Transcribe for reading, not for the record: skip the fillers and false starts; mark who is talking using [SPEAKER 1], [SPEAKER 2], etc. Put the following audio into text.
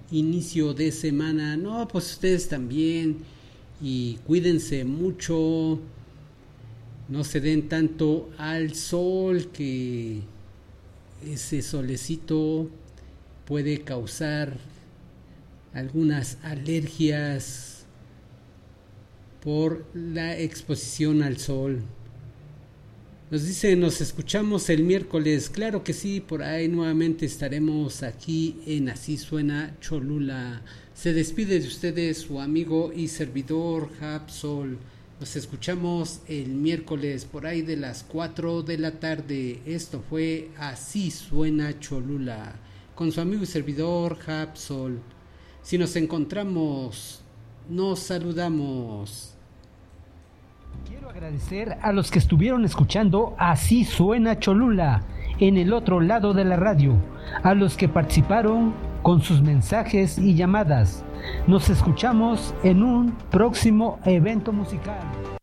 [SPEAKER 1] inicio de semana. No, pues ustedes también. Y cuídense mucho. No se den tanto al sol, que ese solecito puede causar algunas alergias por la exposición al sol. Nos dice, nos escuchamos el miércoles. Claro que sí, por ahí nuevamente estaremos aquí en Así Suena Cholula. Se despide de ustedes su amigo y servidor Hapsol. Nos escuchamos el miércoles por ahí de las 4 de la tarde. Esto fue Así Suena Cholula con su amigo y servidor Hapsol. Si nos encontramos, nos saludamos.
[SPEAKER 2] Quiero agradecer a los que estuvieron escuchando Así Suena Cholula en el otro lado de la radio, a los que participaron con sus mensajes y llamadas. Nos escuchamos en un próximo evento musical.